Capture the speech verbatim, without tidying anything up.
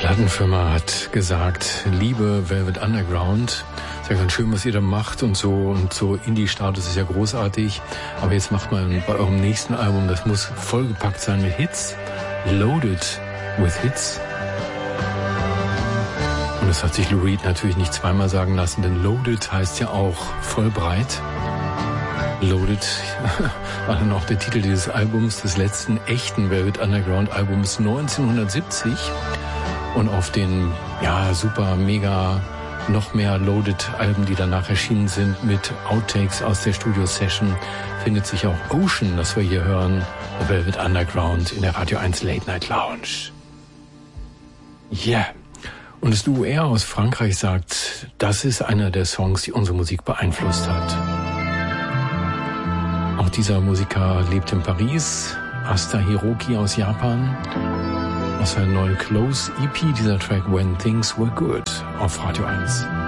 Plattenfirma hat gesagt, liebe Velvet Underground, ist ja ganz schön, was ihr da macht und so, und so Indie-Status ist ja großartig, aber jetzt macht man bei eurem nächsten Album, das muss vollgepackt sein mit Hits, loaded with Hits. Und das hat sich Lou Reed natürlich nicht zweimal sagen lassen, denn loaded heißt ja auch voll breit. Loaded war dann auch der Titel dieses Albums, des letzten echten Velvet Underground Albums neunzehnhundertsiebzig. Und auf den, ja, super, mega, noch mehr Loaded-Alben, die danach erschienen sind, mit Outtakes aus der Studio-Session, findet sich auch Ocean, das wir hier hören, The Velvet Underground in der Radio eins Late Night Lounge. Ja. Yeah. Und das Duo R aus Frankreich sagt, das ist einer der Songs, die unsere Musik beeinflusst hat. Auch dieser Musiker lebt in Paris, Asta Hiroki aus Japan. Aus seinem neuen Close E P, dieser Track When Things Were Good auf Radio eins.